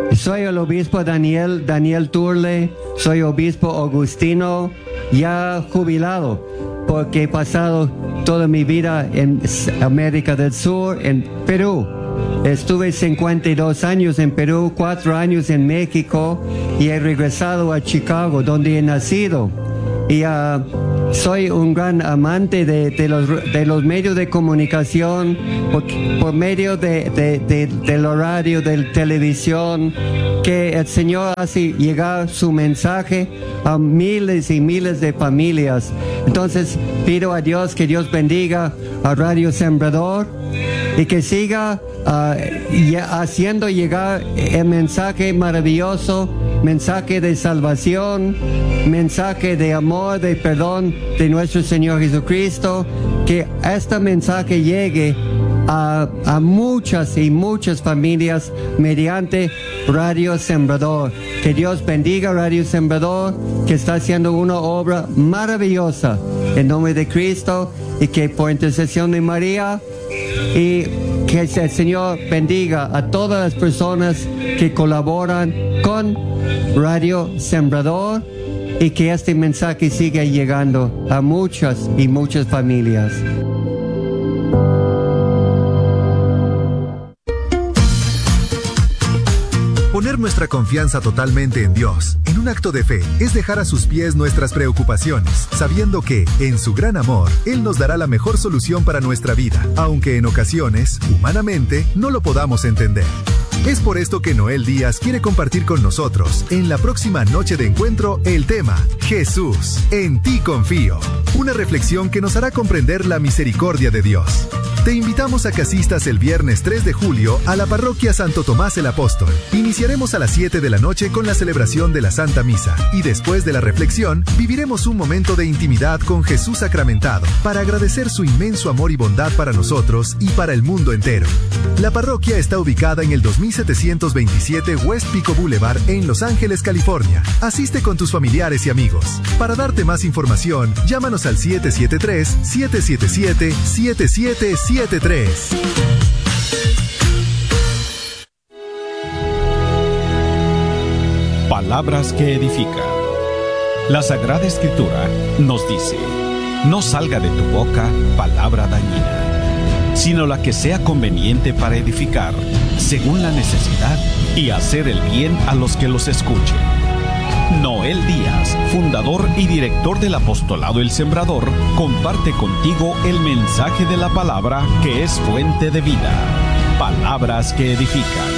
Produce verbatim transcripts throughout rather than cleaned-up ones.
Soy el obispo Daniel, Daniel Turle, soy obispo Augustino, ya jubilado, porque he pasado toda mi vida en América del Sur, en Perú. Estuve cincuenta y dos años en Perú, cuatro años en México y he regresado a Chicago, donde he nacido. Y uh, soy un gran amante de, de, los, de los medios de comunicación, por, por medio de, de, de, del radio, de la televisión, que el Señor hace llegar su mensaje a miles y miles de familias. Entonces pido a Dios que Dios bendiga a Radio Sembrador y que siga uh, haciendo llegar el mensaje maravilloso, mensaje de salvación, mensaje de amor, de perdón de nuestro Señor Jesucristo, que este mensaje llegue a, a muchas y muchas familias mediante Radio Sembrador. Que Dios bendiga Radio Sembrador, que está haciendo una obra maravillosa en nombre de Cristo, y que por intercesión de María, y que el Señor bendiga a todas las personas que colaboran con Radio Sembrador, y que este mensaje siga llegando a muchas y muchas familias. Poner nuestra confianza totalmente en Dios, en un acto de fe, es dejar a sus pies nuestras preocupaciones, sabiendo que, en su gran amor, Él nos dará la mejor solución para nuestra vida, aunque en ocasiones, humanamente, no lo podamos entender. Es por esto que Noel Díaz quiere compartir con nosotros, en la próxima noche de encuentro, el tema Jesús, en ti confío. Una reflexión que nos hará comprender la misericordia de Dios. Te invitamos a que asistas el viernes tres de julio a la parroquia Santo Tomás el Apóstol. Iniciaremos a las siete de la noche con la celebración de la Santa Misa, y después de la reflexión, viviremos un momento de intimidad con Jesús sacramentado, para agradecer su inmenso amor y bondad para nosotros y para el mundo entero. La parroquia está ubicada en el dos mil setecientos veintisiete West Pico Boulevard en Los Ángeles, California. Asiste con tus familiares y amigos. Para darte más información, llámanos al siete siete tres, siete siete siete, siete siete siete tres. Palabras que edifican. La Sagrada Escritura nos dice: no salga de tu boca palabra dañina, sino la que sea conveniente para edificar, según la necesidad, y hacer el bien a los que los escuchen. Noel Díaz, fundador y director del Apostolado El Sembrador, comparte contigo el mensaje de la palabra que es fuente de vida. Palabras que edifican.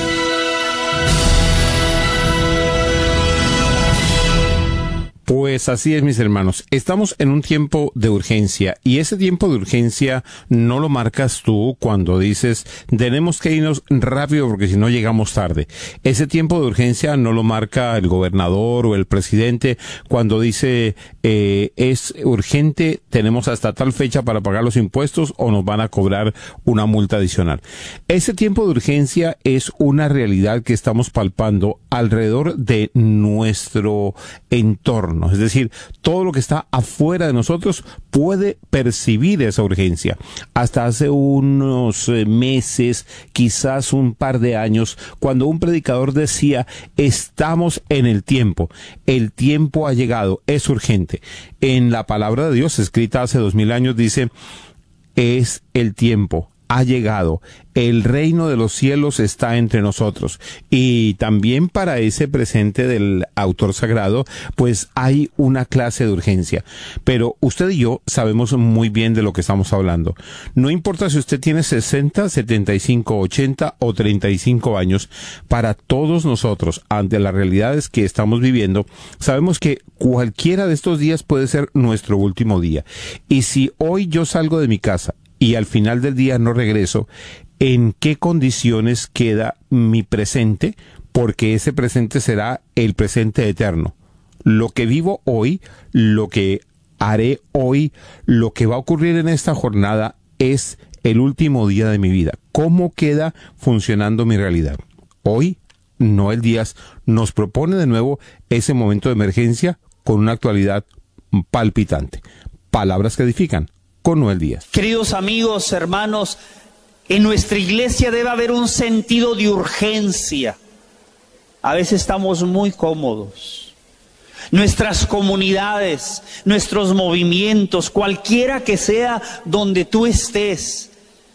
Pues así es, mis hermanos. Estamos en un tiempo de urgencia, y ese tiempo de urgencia no lo marcas tú cuando dices tenemos que irnos rápido porque si no llegamos tarde. Ese tiempo de urgencia no lo marca el gobernador o el presidente cuando dice eh, es urgente, tenemos hasta tal fecha para pagar los impuestos o nos van a cobrar una multa adicional. Ese tiempo de urgencia es una realidad que estamos palpando alrededor de nuestro entorno. Es decir, todo lo que está afuera de nosotros puede percibir esa urgencia. Hasta hace unos meses, quizás un par de años, cuando un predicador decía, estamos en el tiempo, el tiempo ha llegado, es urgente. En la palabra de Dios, escrita hace dos mil años, dice, es el tiempo. Ha llegado, el reino de los cielos está entre nosotros. Y también para ese presente del autor sagrado, pues hay una clase de urgencia. Pero usted y yo sabemos muy bien de lo que estamos hablando. No importa si usted tiene sesenta, setenta y cinco, ochenta o treinta y cinco años, para todos nosotros, ante las realidades que estamos viviendo, sabemos que cualquiera de estos días puede ser nuestro último día. Y si hoy yo salgo de mi casa y al final del día no regreso, ¿en qué condiciones queda mi presente? Porque ese presente será el presente eterno. Lo que vivo hoy, lo que haré hoy, lo que va a ocurrir en esta jornada es el último día de mi vida. ¿Cómo queda funcionando mi realidad? Hoy, Noel Díaz nos propone de nuevo ese momento de emergencia con una actualidad palpitante. Palabras que edifican. Con Noel Díaz. Queridos amigos, hermanos, en nuestra iglesia debe haber un sentido de urgencia. A veces estamos muy cómodos. Nuestras comunidades, nuestros movimientos, cualquiera que sea donde tú estés,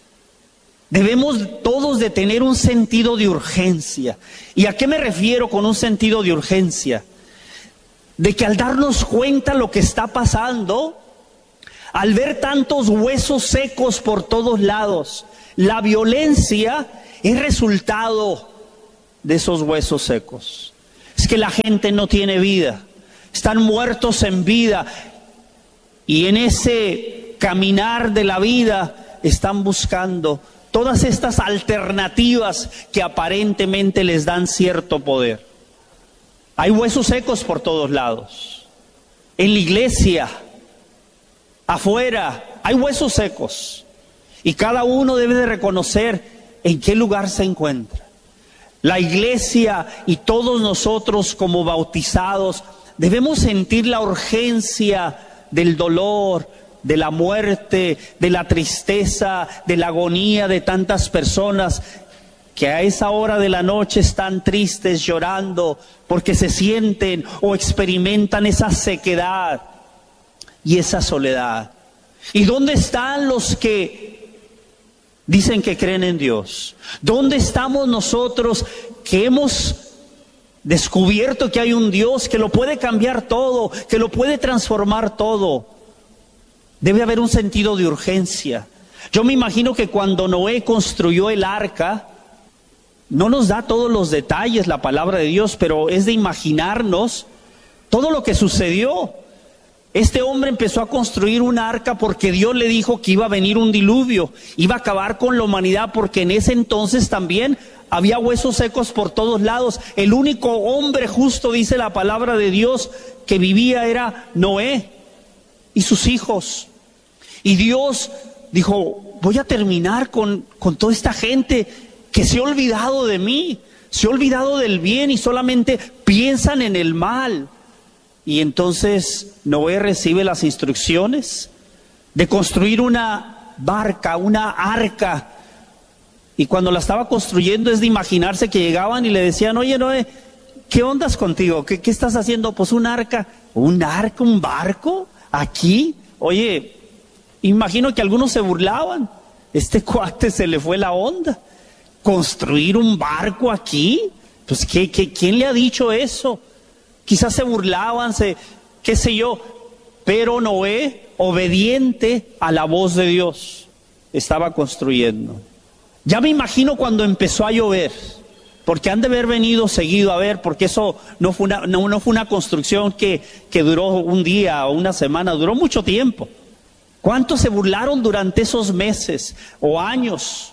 debemos todos de tener un sentido de urgencia. ¿Y a qué me refiero con un sentido de urgencia? De que al darnos cuenta lo que está pasando, al ver tantos huesos secos por todos lados, la violencia es resultado de esos huesos secos. Es que la gente no tiene vida, están muertos en vida, y en ese caminar de la vida están buscando todas estas alternativas que aparentemente les dan cierto poder. Hay huesos secos por todos lados, en la iglesia, afuera, hay huesos secos, y cada uno debe de reconocer en qué lugar se encuentra. La iglesia y todos nosotros como bautizados debemos sentir la urgencia del dolor, de la muerte, de la tristeza, de la agonía de tantas personas que a esa hora de la noche están tristes, llorando, porque se sienten o experimentan esa sequedad y esa soledad. ¿Y dónde están los que dicen que creen en Dios? ¿Dónde estamos nosotros que hemos descubierto que hay un Dios que lo puede cambiar todo, que lo puede transformar todo? Debe haber un sentido de urgencia. Yo me imagino que cuando Noé construyó el arca, no nos da todos los detalles la palabra de Dios, pero es de imaginarnos todo lo que sucedió. Este hombre empezó a construir una arca porque Dios le dijo que iba a venir un diluvio, iba a acabar con la humanidad, porque en ese entonces también había huesos secos por todos lados. El único hombre justo, dice la palabra de Dios, que vivía era Noé y sus hijos. Y Dios dijo, voy a terminar con, con toda esta gente que se ha olvidado de mí, se ha olvidado del bien y solamente piensan en el mal. Y entonces Noé recibe las instrucciones de construir una barca, una arca. Y cuando la estaba construyendo es de imaginarse que llegaban y le decían, oye Noé, ¿qué ondas contigo? ¿Qué, qué estás haciendo? Pues un arca. ¿Un arca? ¿Un barco? ¿Aquí? Oye, imagino que algunos se burlaban. Este cuate se le fue la onda. ¿Construir un barco aquí? Pues ¿qué, qué, ¿quién le ha dicho eso? Quizás se burlaban, se, qué sé yo, pero Noé, obediente a la voz de Dios, estaba construyendo. Ya me imagino cuando empezó a llover, porque han de haber venido seguido a ver, porque eso no fue una, no, no fue una construcción que, que duró un día o una semana, duró mucho tiempo. ¿Cuántos se burlaron durante esos meses o años?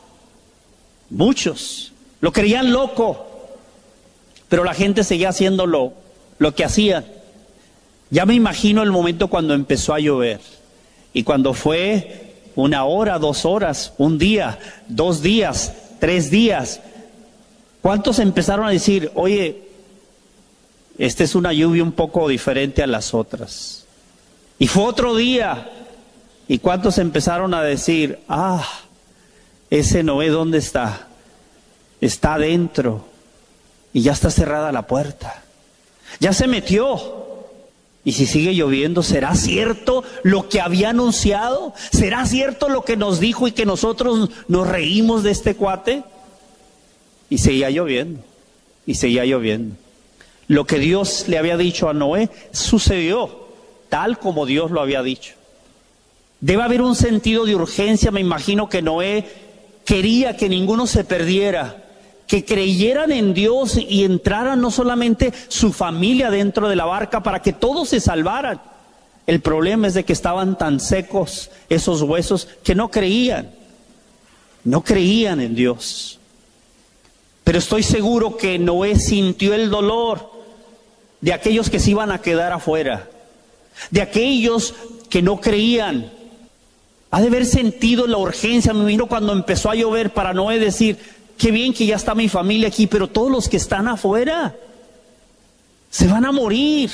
Muchos. Lo creían loco, pero la gente seguía haciéndolo. Lo que hacían. Ya me imagino el momento cuando empezó a llover, y cuando fue una hora, dos horas, un día, dos días, tres días, ¿cuántos empezaron a decir, oye, esta es una lluvia un poco diferente a las otras? Y fue otro día, y ¿cuántos empezaron a decir, ah, ese Noé dónde está? Está adentro y ya está cerrada la puerta. Ya se metió. Y si sigue lloviendo, ¿será cierto lo que había anunciado? ¿Será cierto lo que nos dijo y que nosotros nos reímos de este cuate? Y seguía lloviendo, y seguía lloviendo. Lo que Dios le había dicho a Noé sucedió tal como Dios lo había dicho. Debe haber un sentido de urgencia. Me imagino que Noé quería que ninguno se perdiera, que creyeran en Dios y entraran no solamente su familia dentro de la barca para que todos se salvaran. El problema es de que estaban tan secos esos huesos que no creían, no creían en Dios. Pero estoy seguro que Noé sintió el dolor de aquellos que se iban a quedar afuera, de aquellos que no creían. Ha de haber sentido la urgencia, me imagino, cuando empezó a llover, para Noé decir, qué bien que ya está mi familia aquí, pero todos los que están afuera se van a morir.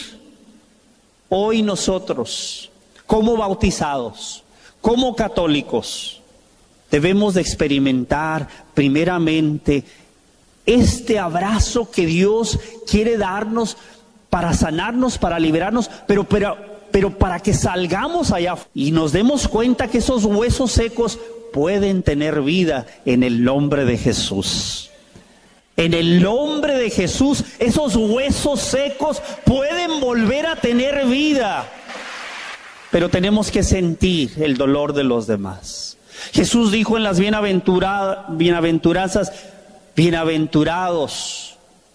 Hoy nosotros, como bautizados, como católicos, debemos de experimentar primeramente este abrazo que Dios quiere darnos para sanarnos, para liberarnos, pero, pero, pero para que salgamos allá y nos demos cuenta que esos huesos secos pueden tener vida en el nombre de Jesús. En el nombre de Jesús, esos huesos secos pueden volver a tener vida. Pero tenemos que sentir el dolor de los demás. Jesús dijo en las bienaventura, bienaventuranzas, bienaventurados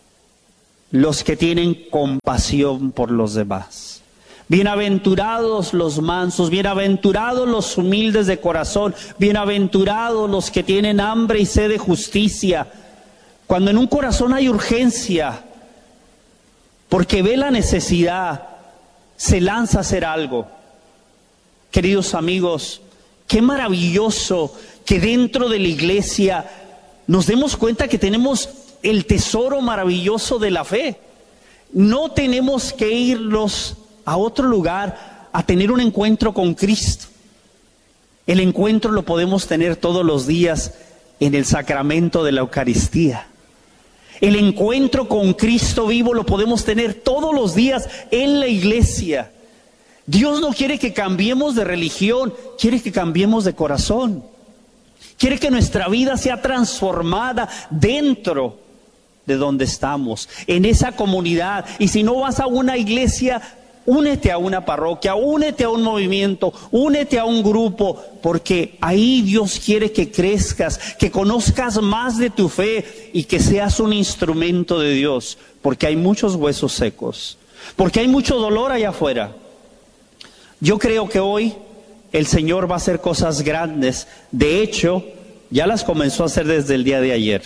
los que tienen compasión por los demás. Bienaventurados los mansos, bienaventurados los humildes de corazón, bienaventurados los que tienen hambre y sed de justicia. Cuando en un corazón hay urgencia, porque ve la necesidad, se lanza a hacer algo. Queridos amigos, qué maravilloso que dentro de la iglesia nos demos cuenta que tenemos el tesoro maravilloso de la fe. No tenemos que irnos a otro lugar a tener un encuentro con Cristo. El encuentro lo podemos tener todos los días en el sacramento de la Eucaristía. El encuentro con Cristo vivo lo podemos tener todos los días en la iglesia. Dios no quiere que cambiemos de religión, quiere que cambiemos de corazón. Quiere que nuestra vida sea transformada dentro de donde estamos, en esa comunidad. Y si no vas a una iglesia, únete a una parroquia, únete a un movimiento, únete a un grupo, porque ahí Dios quiere que crezcas, que conozcas más de tu fe y que seas un instrumento de Dios, porque hay muchos huesos secos, porque hay mucho dolor allá afuera. Yo creo que hoy el Señor va a hacer cosas grandes. De hecho, ya las comenzó a hacer desde el día de ayer.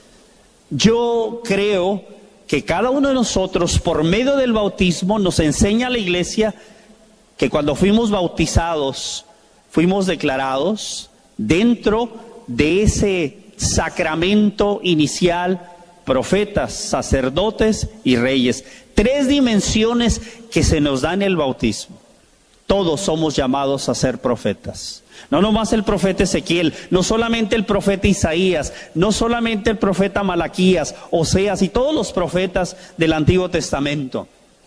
Yo creo que cada uno de nosotros, por medio del bautismo, nos enseña a la iglesia que cuando fuimos bautizados, fuimos declarados dentro de ese sacramento inicial, profetas, sacerdotes y reyes. Tres dimensiones que se nos dan en el bautismo. Todos somos llamados a ser profetas. No nomás el profeta Ezequiel, no solamente el profeta Isaías, no solamente el profeta Malaquías, Oseas y todos los profetas del Antiguo Testamento.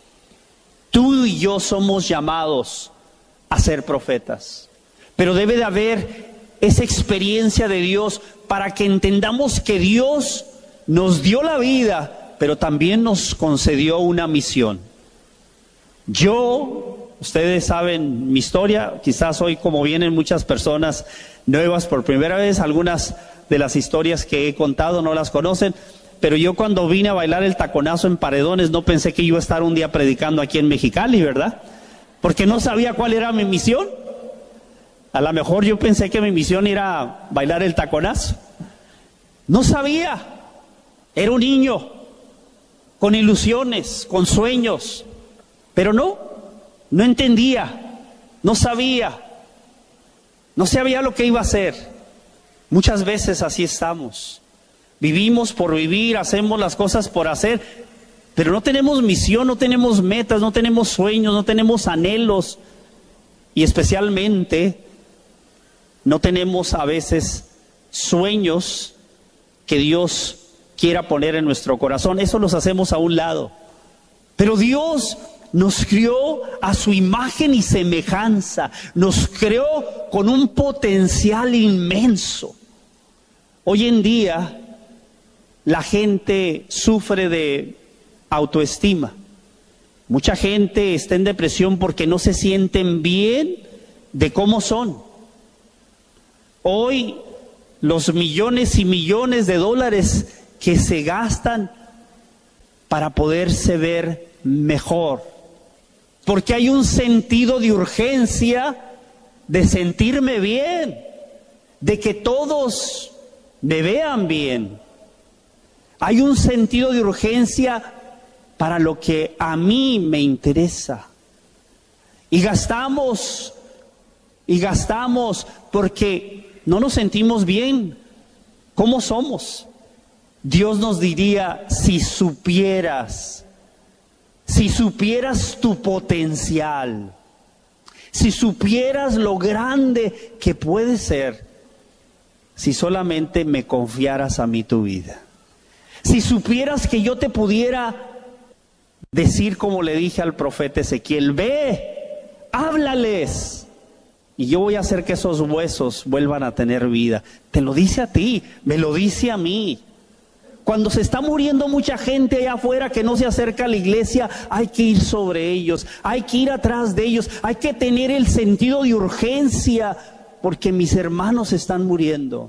Tú y yo somos llamados a ser profetas. Pero debe de haber esa experiencia de Dios para que entendamos que Dios nos dio la vida, pero también nos concedió una misión. Yo... Ustedes saben mi historia, quizás hoy como vienen muchas personas nuevas por primera vez, algunas de las historias que he contado no las conocen, pero yo cuando vine a bailar el taconazo en Paredones no pensé que iba a estar un día predicando aquí en Mexicali, ¿verdad? Porque no sabía cuál era mi misión. A lo mejor yo pensé que mi misión era bailar el taconazo. No sabía, era un niño con ilusiones, con sueños, pero no. No entendía, no sabía, no sabía lo que iba a hacer. Muchas veces así estamos. Vivimos por vivir, hacemos las cosas por hacer, pero no tenemos misión, no tenemos metas, no tenemos sueños, no tenemos anhelos. Y especialmente no tenemos a veces sueños que Dios quiera poner en nuestro corazón. Eso los hacemos a un lado. Pero Dios nos creó a su imagen y semejanza, nos creó con un potencial inmenso. Hoy en día la gente sufre de autoestima. Mucha gente está en depresión porque no se sienten bien de cómo son. Hoy los millones y millones de dólares que se gastan para poderse ver mejor. Porque hay un sentido de urgencia de sentirme bien, de que todos me vean bien. Hay un sentido de urgencia para lo que a mí me interesa. Y gastamos, y gastamos porque no nos sentimos bien. ¿Cómo somos? Dios nos diría, si supieras, si supieras tu potencial, si supieras lo grande que puede ser, si solamente me confiaras a mí tu vida. Si supieras que yo te pudiera decir como le dije al profeta Ezequiel, ve, háblales, y yo voy a hacer que esos huesos vuelvan a tener vida. Te lo dice a ti, me lo dice a mí. Cuando se está muriendo mucha gente allá afuera que no se acerca a la iglesia, hay que ir sobre ellos, hay que ir atrás de ellos, hay que tener el sentido de urgencia, porque mis hermanos están muriendo.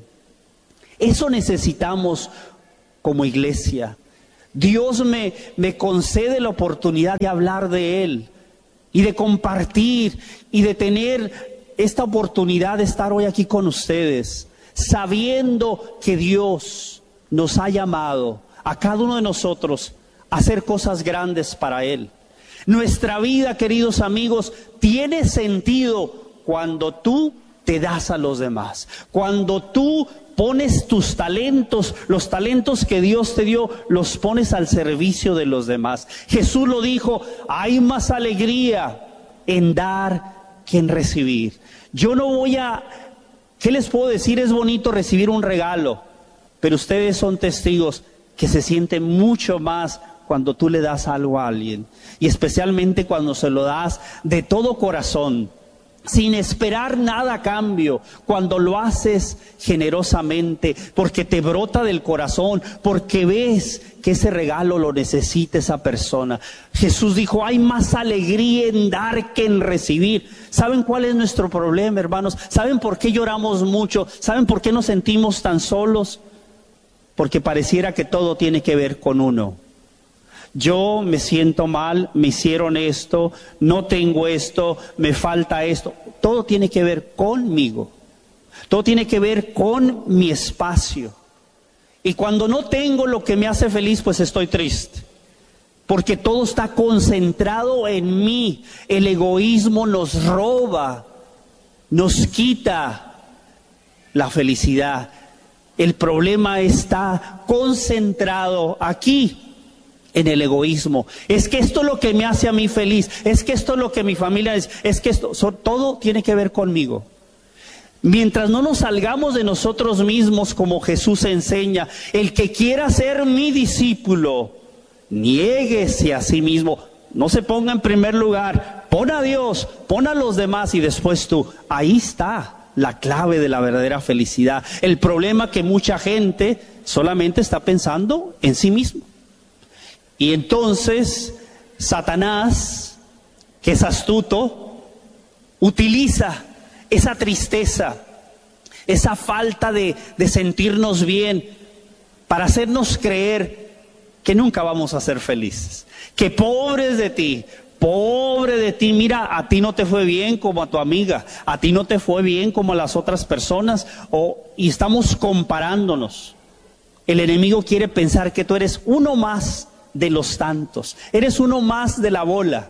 Eso necesitamos como iglesia. Dios me, me concede la oportunidad de hablar de Él y de compartir y de tener esta oportunidad de estar hoy aquí con ustedes, sabiendo que Dios nos ha llamado a cada uno de nosotros a hacer cosas grandes para Él. Nuestra vida, queridos amigos, tiene sentido cuando tú te das a los demás, cuando tú pones tus talentos, los talentos que Dios te dio, los pones al servicio de los demás. Jesús lo dijo, hay más alegría en dar que en recibir. Yo no voy a, ¿qué les puedo decir? Es bonito recibir un regalo, pero ustedes son testigos que se siente mucho más cuando tú le das algo a alguien, y especialmente cuando se lo das de todo corazón, sin esperar nada a cambio, cuando lo haces generosamente, porque te brota del corazón, porque ves que ese regalo lo necesita esa persona. Jesús dijo, hay más alegría en dar que en recibir. ¿Saben cuál es nuestro problema, hermanos? ¿Saben por qué lloramos mucho? ¿Saben por qué nos sentimos tan solos? Porque pareciera que todo tiene que ver con uno. Yo me siento mal, me hicieron esto, no tengo esto, me falta esto. Todo tiene que ver conmigo. Todo tiene que ver con mi espacio. Y cuando no tengo lo que me hace feliz, pues estoy triste. Porque todo está concentrado en mí. El egoísmo nos roba, nos quita la felicidad. El problema está concentrado aquí, en el egoísmo. Es que esto es lo que me hace a mí feliz, es que esto es lo que mi familia es, es que esto, so, todo tiene que ver conmigo. Mientras no nos salgamos de nosotros mismos, como Jesús enseña, el que quiera ser mi discípulo, niéguese a sí mismo, no se ponga en primer lugar, pon a Dios, pon a los demás y después tú. Ahí está la clave de la verdadera felicidad. El problema es que mucha gente solamente está pensando en sí mismo. Y entonces Satanás, que es astuto, utiliza esa tristeza, esa falta de, de sentirnos bien, para hacernos creer que nunca vamos a ser felices. Que pobres de ti, pobre de ti, mira, a ti no te fue bien como a tu amiga, a ti no te fue bien como a las otras personas, o, y estamos comparándonos. El enemigo quiere pensar que tú eres uno más de los tantos, eres uno más de la bola.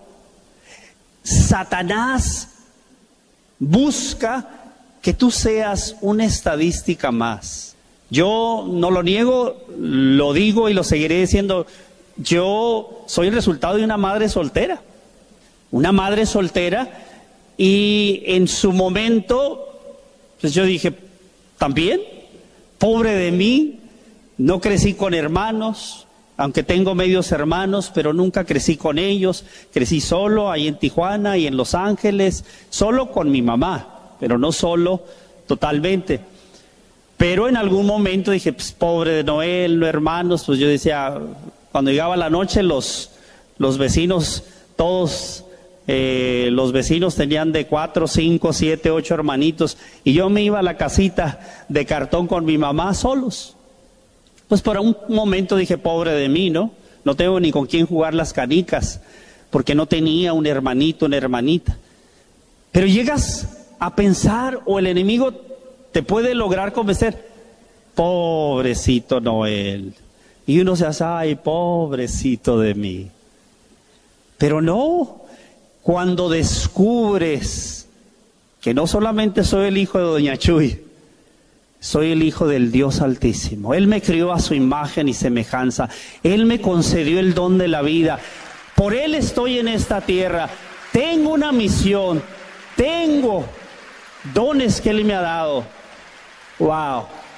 Satanás busca que tú seas una estadística más. Yo no lo niego, lo digo y lo seguiré diciendo. Yo soy el resultado de una madre soltera, una madre soltera, y en su momento, pues yo dije, también, pobre de mí, no crecí con hermanos. Aunque tengo medios hermanos, pero nunca crecí con ellos. Crecí solo ahí en Tijuana y en Los Ángeles, solo con mi mamá, pero no solo totalmente. Pero en algún momento dije, pues, pobre de Noel, no hermanos. Pues yo decía, cuando llegaba la noche, los, los vecinos, todos eh, los vecinos tenían de cuatro, cinco, siete, ocho hermanitos, y yo me iba a la casita de cartón con mi mamá solos. Pues por un momento dije, pobre de mí, ¿no? No tengo ni con quién jugar las canicas, porque no tenía un hermanito, una hermanita. Pero llegas a pensar, o el enemigo te puede lograr convencer, pobrecito Noel. Y uno se hace, ay, pobrecito de mí. Pero no, cuando descubres que no solamente soy el hijo de Doña Chuy, soy el hijo del Dios Altísimo. Él me crió a su imagen y semejanza. Él me concedió el don de la vida. Por Él estoy en esta tierra. Tengo una misión. Tengo dones que Él me ha dado. Wow.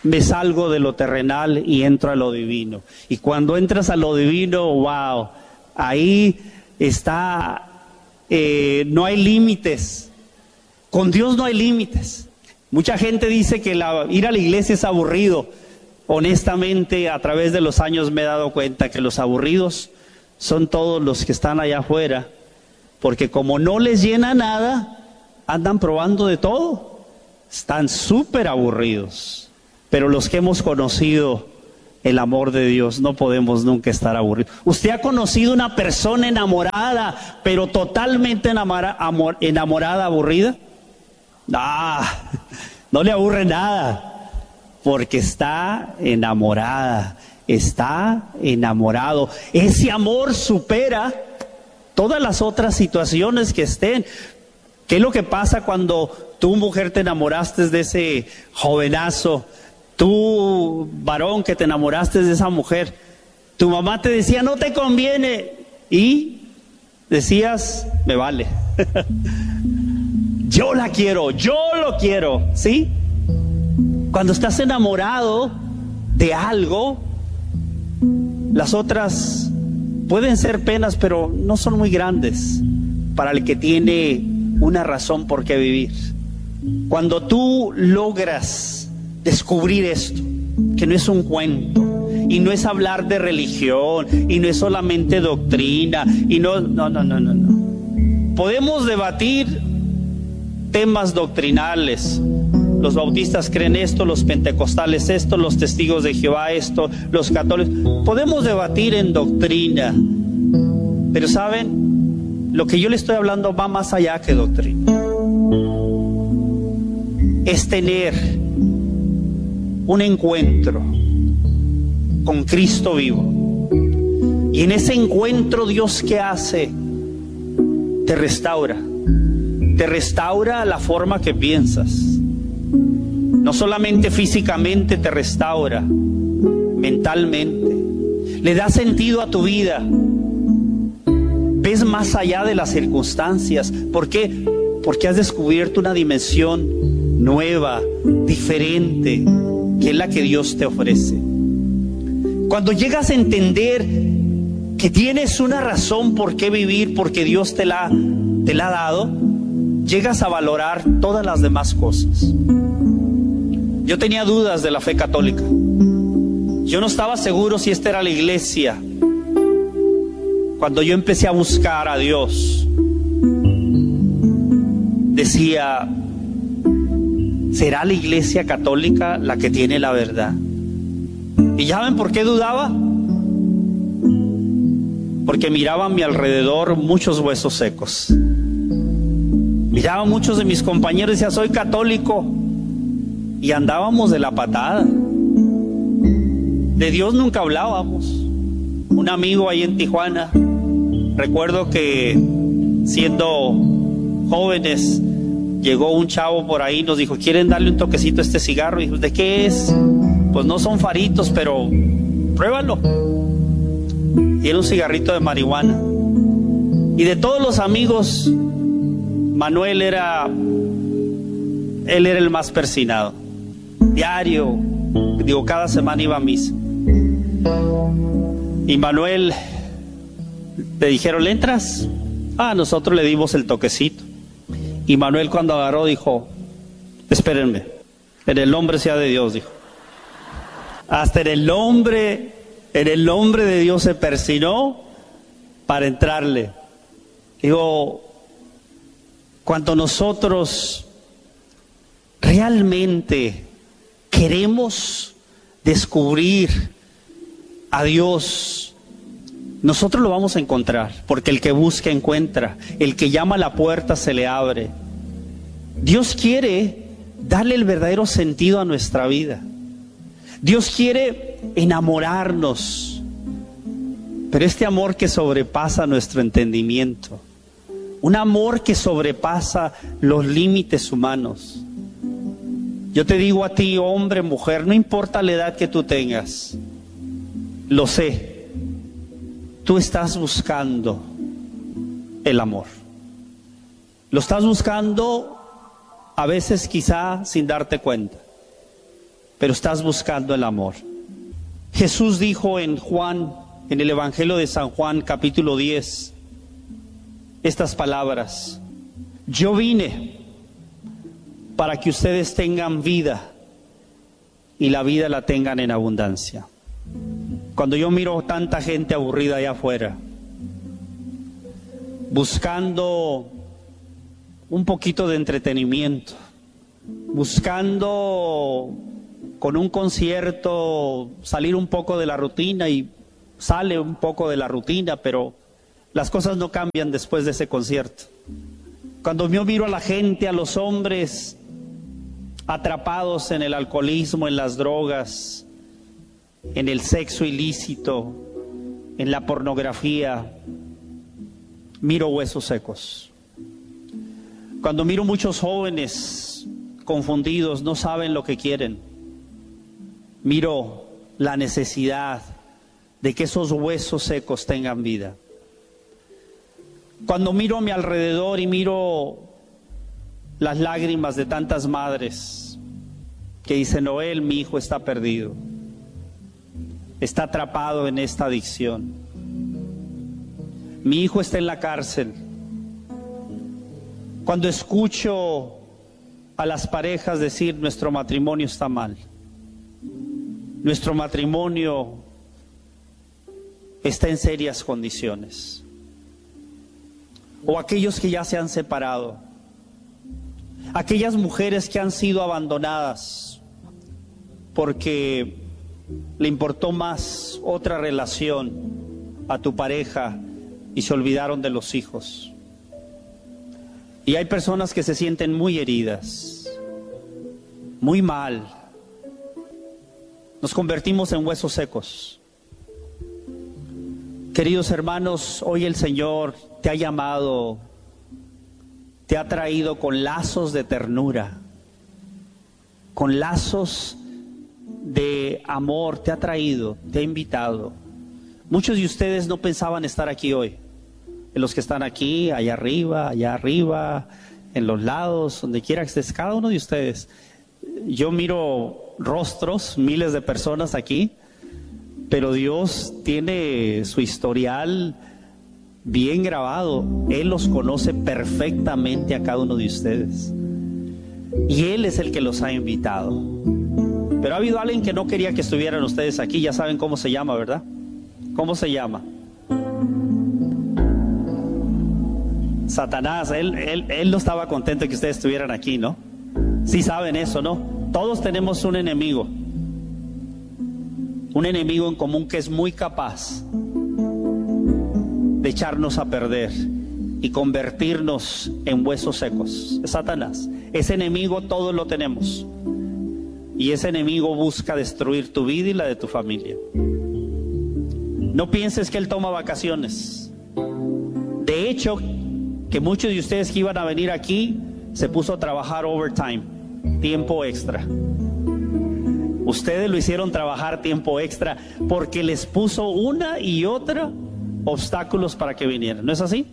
me salgo de lo terrenal y entro a lo divino. Y cuando entras a lo divino, wow, ahí está, eh, no hay límites. Con Dios no hay límites. Mucha gente dice que la, ir a la iglesia es aburrido. Honestamente, a través de los años me he dado cuenta que los aburridos son todos los que están allá afuera, porque como no les llena nada, andan probando de todo. Están súper aburridos. Pero los que hemos conocido el amor de Dios, no podemos nunca estar aburridos. ¿Usted ha conocido una persona enamorada, pero totalmente enamora, amor, enamorada, aburrida? Ah, no le aburre nada. Porque está enamorada, está enamorado. Ese amor supera todas las otras situaciones que estén. ¿Qué es lo que pasa cuando tú, mujer, te enamoraste de ese jovenazo? Tú, varón, que te enamoraste de esa mujer. Tu mamá te decía, no te conviene. Y decías, me vale. Yo la quiero, yo lo quiero, ¿sí? Cuando estás enamorado de algo, las otras pueden ser penas, pero no son muy grandes para el que tiene una razón por qué vivir. Cuando tú logras descubrir esto, que no es un cuento, y no es hablar de religión, y no es solamente doctrina, y no, no, no, no, no, no. Podemos debatir temas doctrinales. Los bautistas creen esto, los pentecostales esto, los testigos de Jehová esto, los católicos. Podemos debatir en doctrina, pero ¿saben? Lo que yo le estoy hablando va más allá que doctrina. Es tener un encuentro con Cristo vivo. Y en ese encuentro, Dios, ¿qué hace? Te restaura. Te restaura la forma que piensas. No solamente físicamente te restaura, mentalmente. Le da sentido a tu vida. Ves más allá de las circunstancias. ¿Por qué? Porque has descubierto una dimensión nueva, diferente, que es la que Dios te ofrece. Cuando llegas a entender que tienes una razón por qué vivir, porque Dios te la, te la ha dado, llegas a valorar todas las demás cosas. Yo tenía dudas de la fe católica. Yo no estaba seguro si esta era la iglesia. Cuando yo empecé a buscar a Dios, decía, ¿será la iglesia católica la que tiene la verdad? ¿Y ya ven por qué dudaba? Porque miraba a mi alrededor muchos huesos secos. Miraba a muchos de mis compañeros y decía, soy católico. Y andábamos de la patada. De Dios nunca hablábamos. Un amigo ahí en Tijuana, recuerdo que siendo jóvenes, llegó un chavo por ahí y nos dijo, ¿quieren darle un toquecito a este cigarro? Y dijo, ¿de qué es? Pues no son faritos, pero pruébalo. Y era un cigarrito de marihuana. Y de todos los amigos, Manuel era, él era el más persinado. Diario, digo, cada semana iba a misa. Y Manuel, le dijeron, ¿le entras? Ah, nosotros le dimos el toquecito. Y Manuel, cuando agarró, dijo, espérenme, en el nombre sea de Dios, dijo. Hasta en el nombre, en el nombre de Dios se persinó para entrarle. Digo, cuando nosotros realmente queremos descubrir a Dios, nosotros lo vamos a encontrar, porque el que busca encuentra, el que llama a la puerta se le abre. Dios quiere darle el verdadero sentido a nuestra vida. Dios quiere enamorarnos, pero este amor que sobrepasa nuestro entendimiento, un amor que sobrepasa los límites humanos. Yo te digo a ti, hombre, mujer, no importa la edad que tú tengas, lo sé, tú estás buscando el amor. Lo estás buscando a veces quizá sin darte cuenta. pero estás buscando el amor. Jesús dijo en Juan, en el Evangelio de San Juan, capítulo diez, estas palabras: yo vine para que ustedes tengan vida y la vida la tengan en abundancia. Cuando yo miro tanta gente aburrida allá afuera, buscando un poquito de entretenimiento, buscando con un concierto salir un poco de la rutina, y sale un poco de la rutina, pero las cosas no cambian después de ese concierto. Cuando yo miro a la gente, a los hombres atrapados en el alcoholismo, en las drogas, en el sexo ilícito, en la pornografía, miro huesos secos. Cuando miro muchos jóvenes confundidos, no saben lo que quieren, miro la necesidad de que esos huesos secos tengan vida. Cuando miro a mi alrededor y miro las lágrimas de tantas madres que dicen: Noel, mi hijo está perdido, está atrapado en esta adicción, mi hijo está en la cárcel. Cuando escucho a las parejas decir: nuestro matrimonio está mal, nuestro matrimonio está en serias condiciones, o aquellos que ya se han separado, aquellas mujeres que han sido abandonadas porque le importó más otra relación a tu pareja y se olvidaron de los hijos. Y hay personas que se sienten muy heridas, muy mal. Nos convertimos en huesos secos. Queridos hermanos, hoy el Señor te ha llamado, te ha traído con lazos de ternura, con lazos de amor, te ha traído, te ha invitado. Muchos de ustedes no pensaban estar aquí hoy. En los que están aquí, allá arriba, allá arriba, en los lados, donde quiera que estés, cada uno de ustedes. Yo miro rostros, miles de personas aquí, pero Dios tiene su historial bien grabado. Él los conoce perfectamente a cada uno de ustedes. Y Él es el que los ha invitado. Pero ha habido alguien que no quería que estuvieran ustedes aquí. Ya saben cómo se llama, ¿verdad? ¿Cómo se llama? Satanás. Él, él, él no estaba contento de que ustedes estuvieran aquí, ¿no? Sí saben eso, ¿no? Todos tenemos un enemigo. Un enemigo en común que es muy capaz de echarnos a perder y convertirnos en huesos secos. Es Satanás. Ese enemigo todos lo tenemos. Y ese enemigo busca destruir tu vida y la de tu familia. No pienses que él toma vacaciones. De hecho, que muchos de ustedes que iban a venir aquí se puso a trabajar overtime, tiempo extra. Ustedes lo hicieron trabajar tiempo extra porque les puso una y otra obstáculos para que vinieran. ¿No es así?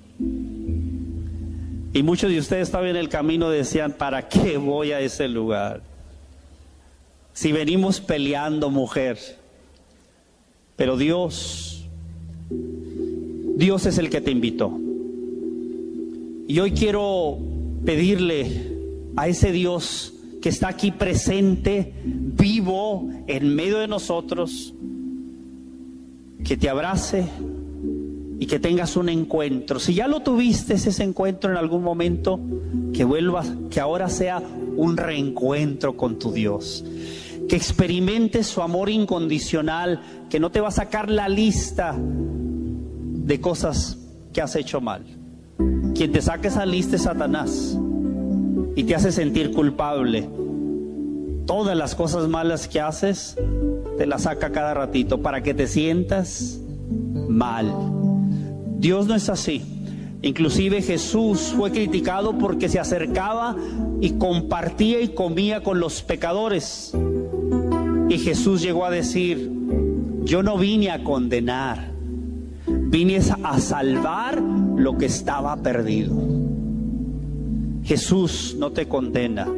Y muchos de ustedes estaban en el camino y decían: ¿para qué voy a ese lugar? Si venimos peleando, mujer. Pero Dios, Dios es el que te invitó. Y hoy quiero pedirle a ese Dios que está aquí presente, vivo, en medio de nosotros, que te abrace y que tengas un encuentro. Si ya lo tuviste ese encuentro en algún momento, que vuelvas, que ahora sea un reencuentro con tu Dios. Que experimentes su amor incondicional, que no te va a sacar la lista de cosas que has hecho mal. Quien te saque esa lista es Satanás y te hace sentir culpable. Todas las cosas malas que haces te las saca cada ratito para que te sientas mal. Dios no es así. Inclusive Jesús fue criticado porque se acercaba y compartía y comía con los pecadores. Y Jesús llegó a decir: yo no vine a condenar, vine a salvar lo que estaba perdido. Jesús no te condena.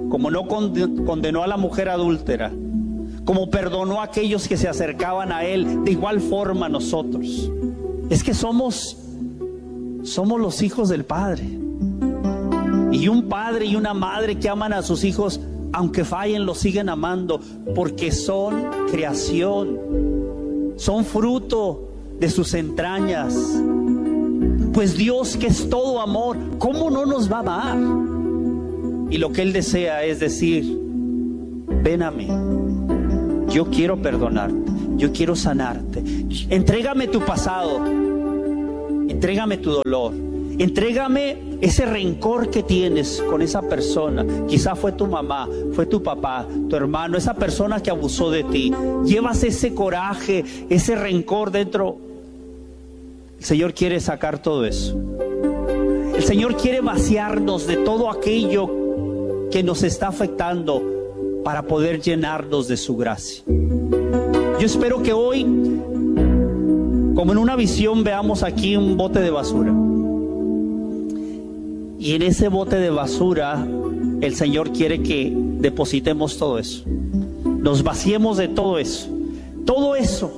como no condenó a la mujer adúltera, como perdonó a aquellos que se acercaban a Él, de igual forma nosotros. Es que somos, somos los hijos del Padre. Y un padre y una madre que aman a sus hijos, aunque fallen, los siguen amando, porque son creación, son fruto de sus entrañas. Pues Dios, que es todo amor, ¿cómo no nos va a amar? Y lo que Él desea es decir: ven a mí, yo quiero perdonarte, yo quiero sanarte. Entrégame tu pasado, entrégame tu dolor, entrégame ese rencor que tienes con esa persona. Quizá fue tu mamá, fue tu papá, tu hermano, esa persona que abusó de ti. Llevas ese coraje, ese rencor dentro. El Señor quiere sacar todo eso. El Señor quiere vaciarnos de todo aquello que nos está afectando para poder llenarnos de su gracia. Yo espero que hoy, como en una visión, veamos aquí un bote de basura. Y en ese bote de basura, el Señor quiere que depositemos todo eso. Nos vaciemos de todo eso. Todo eso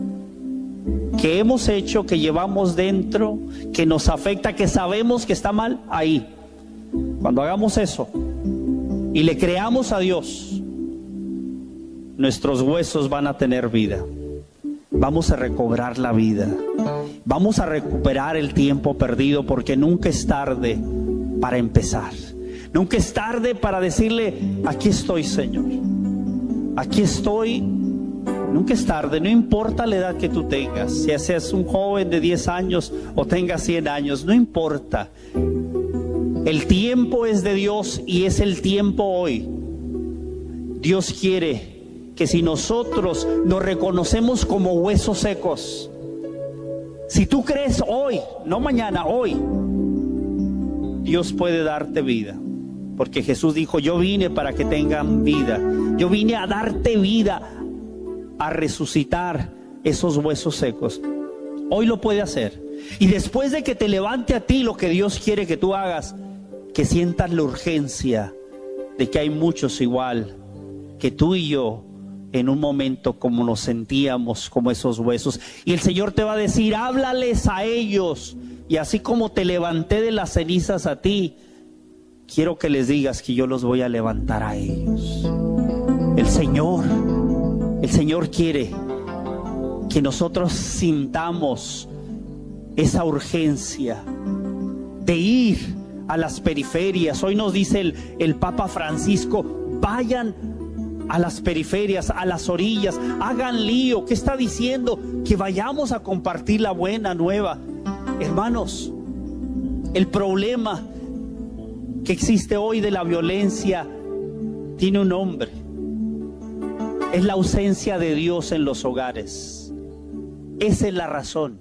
que hemos hecho, que llevamos dentro, que nos afecta, que sabemos que está mal, ahí. Cuando hagamos eso y le creamos a Dios, nuestros huesos van a tener vida. Vamos a recobrar la vida. Vamos a recuperar el tiempo perdido, porque nunca es tarde para empezar. Nunca es tarde para decirle: aquí estoy, Señor. Aquí estoy. Nunca es tarde, no importa la edad que tú tengas. Si seas un joven de diez años o tengas cien años, no importa. El tiempo es de Dios y es el tiempo hoy. Dios quiere que si nosotros nos reconocemos como huesos secos, si tú crees hoy, no mañana, hoy, Dios puede darte vida. Porque Jesús dijo: yo vine para que tengan vida. Yo vine a darte vida, a resucitar esos huesos secos. Hoy lo puede hacer. Y después de que te levante a ti, lo que Dios quiere que tú hagas, que sientas la urgencia de que hay muchos igual que tú y yo, en un momento como nos sentíamos, como esos huesos. Y el Señor te va a decir: háblales a ellos. Y así como te levanté de las cenizas a ti, quiero que les digas que yo los voy a levantar a ellos. El Señor, el Señor quiere que nosotros sintamos esa urgencia de ir a las periferias. Hoy nos dice el, el Papa Francisco: vayan a las periferias, a las orillas, hagan lío. ¿Qué está diciendo? Que vayamos a compartir la buena nueva. Hermanos, el problema que existe hoy de la violencia tiene un nombre. Es la ausencia de Dios en los hogares. Esa es la razón.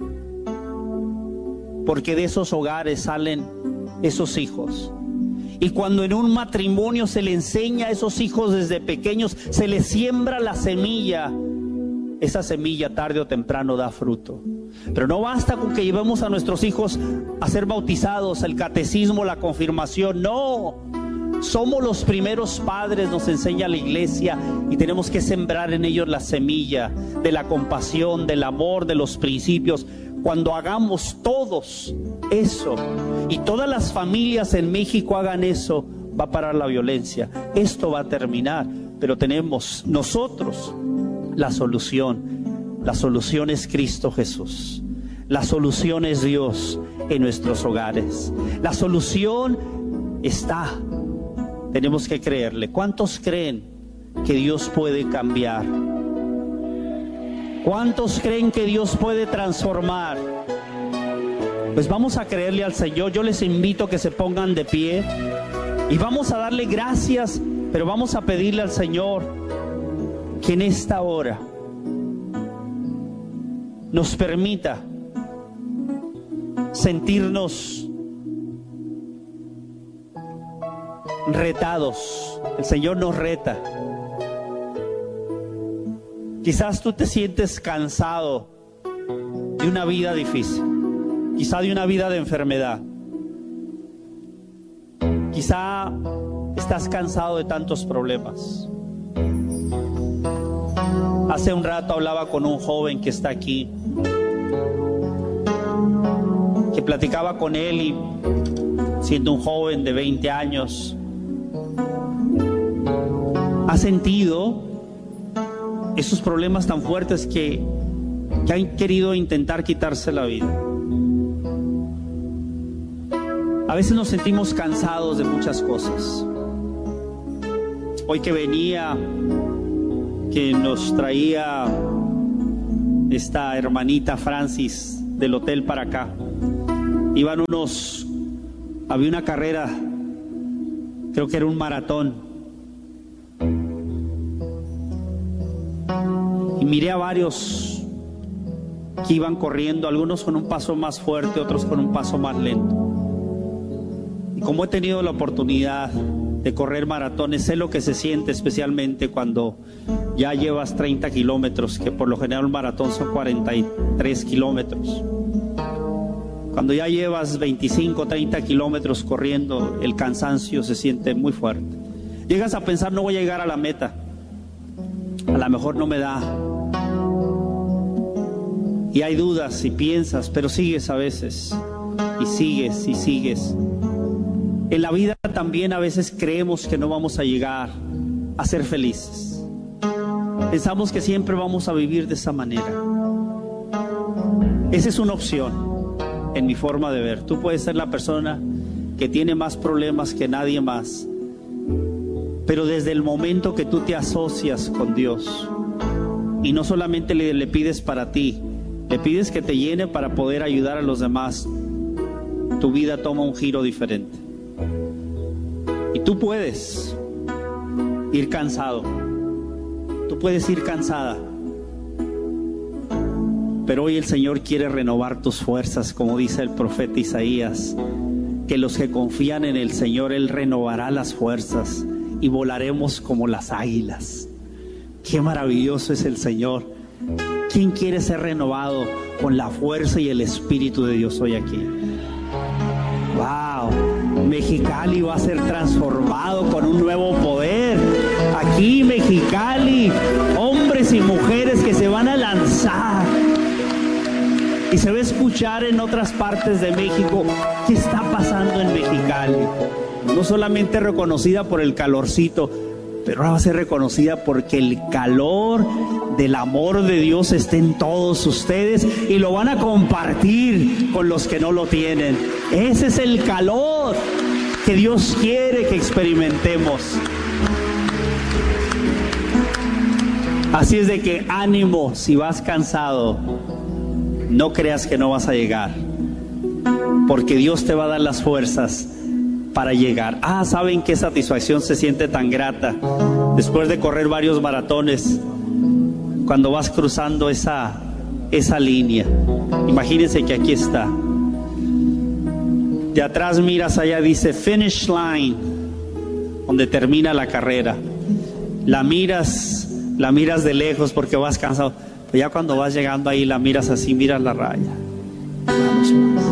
Porque de esos hogares salen esos hijos. Y cuando en un matrimonio se le enseña a esos hijos desde pequeños, se les siembra la semilla, esa semilla tarde o temprano da fruto. Pero no basta con que llevemos a nuestros hijos a ser bautizados, el catecismo, la confirmación. No, somos los primeros padres, nos enseña la iglesia, y tenemos que sembrar en ellos la semilla de la compasión, del amor, de los principios. Cuando hagamos todos eso, y todas las familias en México hagan eso, va a parar la violencia. Esto va a terminar, pero tenemos nosotros la solución. La solución es Cristo Jesús. La solución es Dios en nuestros hogares. La solución está. Tenemos que creerle. ¿Cuántos creen que Dios puede cambiar? ¿Cuántos creen que Dios puede transformar? Pues vamos a creerle al Señor. Yo les invito a que se pongan de pie y vamos a darle gracias, pero vamos a pedirle al Señor que en esta hora nos permita sentirnos retados. El Señor nos reta. Quizás tú te sientes cansado de una vida difícil, quizá de una vida de enfermedad, quizá estás estás cansado de tantos problemas. Hace un rato hablaba con un joven que está aquí, que platicaba con él y siendo un joven de veinte años, ha sentido esos problemas tan fuertes que, que han querido intentar quitarse la vida. A veces nos sentimos cansados de muchas cosas. Hoy que venía, que nos traía esta hermanita Francis del hotel para acá, iban unos, había una carrera, creo que era un maratón, y miré a varios que iban corriendo, algunos con un paso más fuerte, otros con un paso más lento. Y como he tenido la oportunidad de correr maratones, sé lo que se siente, especialmente cuando ya llevas treinta kilómetros, que por lo general un maratón son cuarenta y tres kilómetros. Cuando ya llevas veinticinco, treinta kilómetros corriendo, el cansancio se siente muy fuerte. Llegas a pensar, no voy a llegar a la meta, a lo mejor no me da. Y hay dudas y piensas, pero sigues a veces, y sigues y sigues. En la vida también a veces creemos que no vamos a llegar a ser felices. Pensamos que siempre vamos a vivir de esa manera. Esa es una opción en mi forma de ver. Tú puedes ser la persona que tiene más problemas que nadie más, pero desde el momento que tú te asocias con Dios y no solamente le, le pides para ti, le pides que te llene para poder ayudar a los demás, tu vida toma un giro diferente. Y tú puedes ir cansado, tú puedes ir cansada, pero hoy el Señor quiere renovar tus fuerzas, como dice el profeta Isaías, que los que confían en el Señor, Él renovará las fuerzas y volaremos como las águilas. Qué maravilloso es el Señor. ¿Quién quiere ser renovado con la fuerza y el Espíritu de Dios hoy aquí? ¡Wow! Mexicali va a ser transformado con un nuevo poder. Aquí Mexicali, hombres y mujeres que se van a lanzar. Y se va a escuchar en otras partes de México qué está pasando en Mexicali. No solamente reconocida por el calorcito, pero ahora va a ser reconocida porque el calor del amor de Dios está en todos ustedes y lo van a compartir con los que no lo tienen. Ese es el calor que Dios quiere que experimentemos. Así es de que ánimo, si vas cansado, no creas que no vas a llegar, porque Dios te va a dar las fuerzas para llegar. Ah, ¿saben qué satisfacción se siente tan grata después de correr varios maratones? Cuando vas cruzando esa, esa línea. Imagínense que aquí está. De atrás miras allá, dice finish line, donde termina la carrera. La miras, la miras de lejos porque vas cansado. Pero ya cuando vas llegando ahí, la miras así, miras la raya. Vamos más.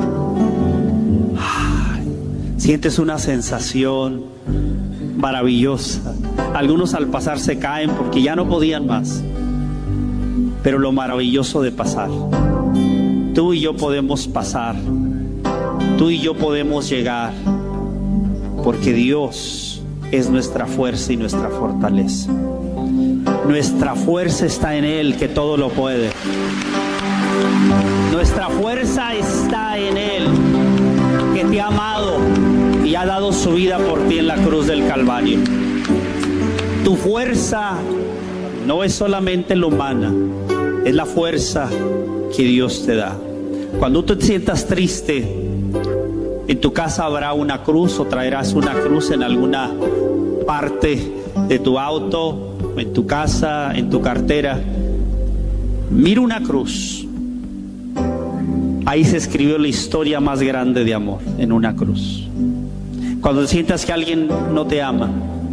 Sientes una sensación maravillosa. Algunos al pasar se caen porque ya no podían más. Pero lo maravilloso de pasar, tú y yo podemos pasar, tú y yo podemos llegar, porque Dios es nuestra fuerza y nuestra fortaleza. Nuestra fuerza está en Él, que todo lo puede. Nuestra fuerza está en Él, que te ha amado y ha dado su vida por ti en la cruz del Calvario. Tu fuerza no es solamente la humana, es la fuerza que Dios te da. Cuando tú te sientas triste, en tu casa habrá una cruz o traerás una cruz en alguna parte de tu auto, en tu casa, en tu cartera. Mira una cruz. Ahí se escribió la historia más grande de amor, en una cruz. Cuando sientas que alguien no te ama,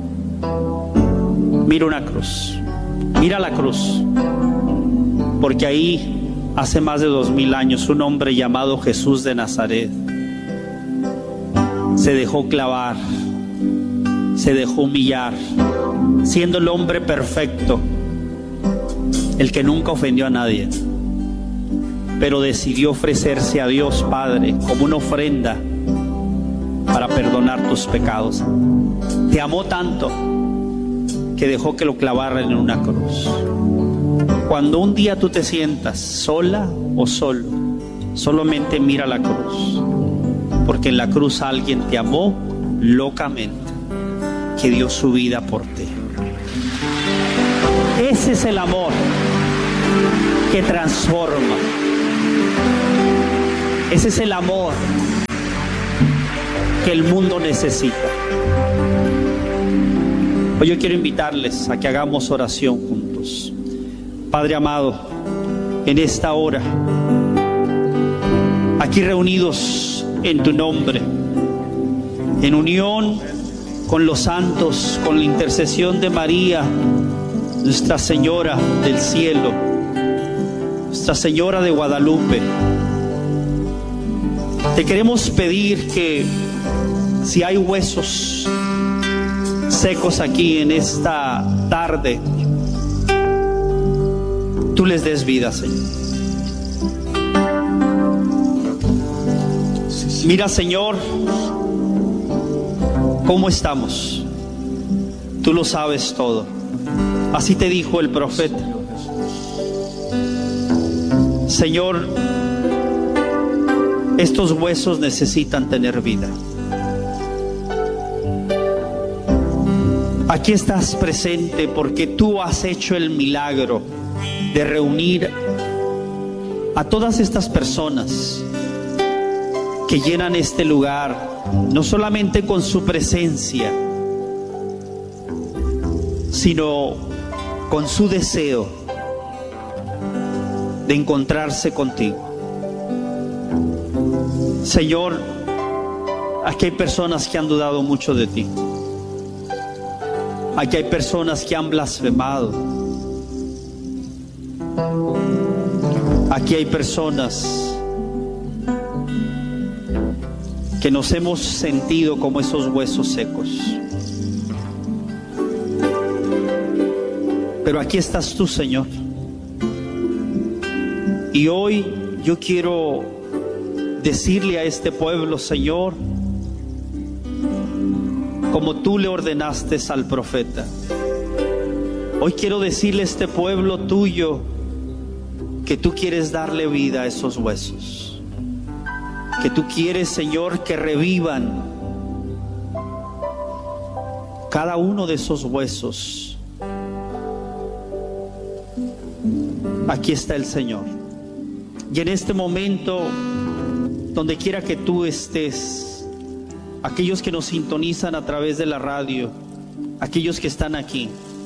mira una cruz. Mira la cruz. Porque ahí, hace más de dos mil años, un hombre llamado Jesús de Nazaret se dejó clavar, se dejó humillar, siendo el hombre perfecto, el que nunca ofendió a nadie, pero decidió ofrecerse a Dios Padre como una ofrenda para perdonar tus pecados. Te amó tanto que dejó que lo clavaran en una cruz. Cuando un día tú te sientas sola o solo, solamente mira la cruz, porque en la cruz alguien te amó locamente, que dio su vida por ti. Ese es el amor que transforma. Ese es el amor que el mundo necesita. Hoy yo quiero invitarles a que hagamos oración juntos. Padre amado, en esta hora, aquí reunidos en tu nombre, en unión con los santos, con la intercesión de María, Nuestra Señora del Cielo, Nuestra Señora de Guadalupe, te queremos pedir que si hay huesos secos aquí en esta tarde, tú les des vida, Señor. Mira, Señor, cómo estamos. Tú lo sabes todo. Así te dijo el profeta. Señor, estos huesos necesitan tener vida. Aquí estás presente porque tú has hecho el milagro de reunir a todas estas personas que llenan este lugar, no solamente con su presencia, sino con su deseo de encontrarse contigo. Señor, aquí hay personas que han dudado mucho de ti. Aquí hay personas que han blasfemado. Aquí hay personas que nos hemos sentido como esos huesos secos. Pero aquí estás tú, Señor. Y hoy yo quiero decirle a este pueblo, Señor, como tú le ordenaste al profeta. Hoy quiero decirle a este pueblo tuyo que tú quieres darle vida a esos huesos. Que tú quieres, Señor, que revivan cada uno de esos huesos. Aquí está el Señor. Y en este momento, donde quiera que tú estés, aquellos que nos sintonizan a través de la radio, aquellos que están aquí,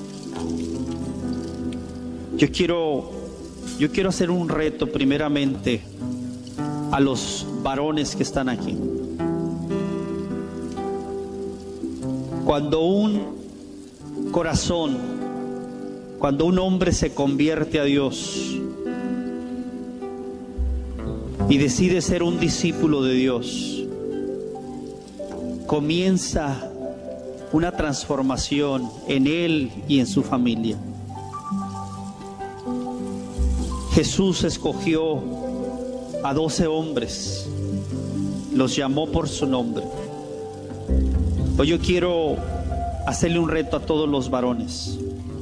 yo quiero, yo quiero hacer un reto primeramente a los varones que están aquí. Cuando un corazón, cuando un hombre se convierte a Dios y decide ser un discípulo de Dios, comienza una transformación en él y en su familia. Jesús escogió a doce hombres, los llamó por su nombre. Hoy yo quiero hacerle un reto a todos los varones,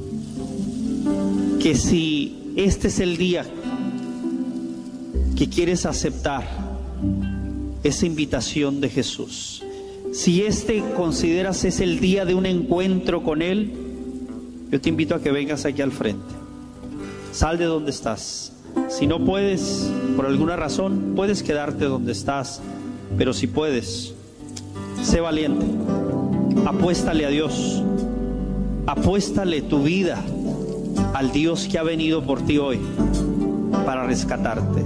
que si este es el día que quieres aceptar esa invitación de Jesús, si este consideras es el día de un encuentro con Él, yo te invito a que vengas aquí al frente. Sal de donde estás. Si no puedes, por alguna razón, puedes quedarte donde estás, pero si puedes, sé valiente. Apuéstale a Dios. Apuéstale tu vida al Dios que ha venido por ti hoy para rescatarte.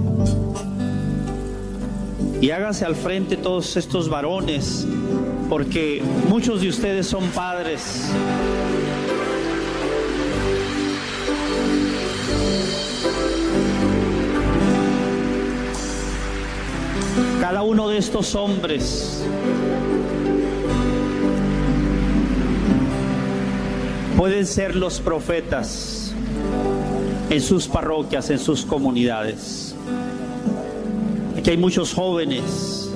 Y hágase al frente todos estos varones, porque muchos de ustedes son padres. Cada uno de estos hombres pueden ser los profetas en sus parroquias, en sus comunidades. Aquí hay muchos jóvenes.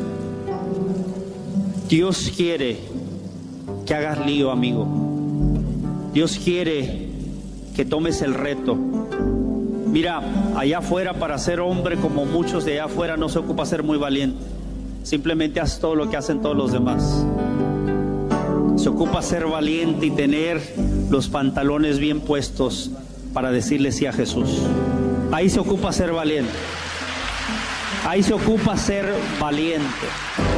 Dios quiere que hagas lío, amigo. Dios quiere que tomes el reto. Mira, allá afuera, para ser hombre como muchos de allá afuera, no se ocupa ser muy valiente. Simplemente haz todo lo que hacen todos los demás. Se ocupa ser valiente y tener los pantalones bien puestos para decirle sí a Jesús. Ahí se ocupa ser valiente. Ahí se ocupa ser valiente.